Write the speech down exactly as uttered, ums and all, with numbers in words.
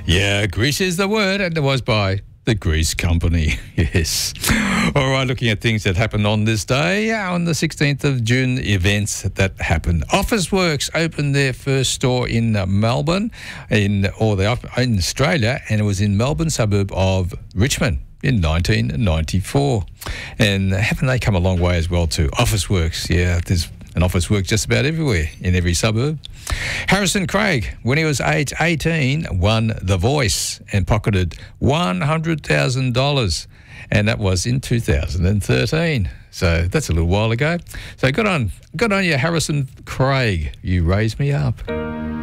Yeah, grease is the word, and it was by the Grease Company. Yes. All right, looking at things that happened on this day, on the sixteenth of June, events that happened. Officeworks opened their first store in uh, Melbourne, in or they in Australia, and it was in Melbourne suburb of Richmond in nineteen ninety-four. And haven't they come a long way as well too? Officeworks, yeah, there's an Officeworks just about everywhere in every suburb. Harrison Craig, when he was age eighteen, won The Voice and pocketed one hundred thousand dollars, and that was in two thousand thirteen. So that's a little while ago. So good on, good on you, Harrison Craig. You raised me up.